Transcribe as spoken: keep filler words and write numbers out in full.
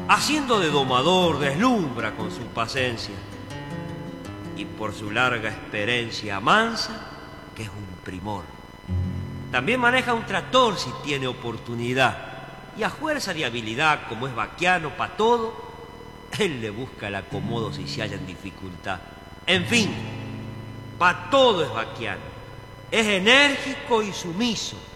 Haciendo de domador deslumbra con su paciencia y por su larga experiencia mansa, que es un primor. También maneja un tractor si tiene oportunidad y a fuerza de habilidad, como es vaquiano para todo, él le busca el acomodo si se halla en dificultad. En fin, para todo es vaquiano. Es enérgico y sumiso.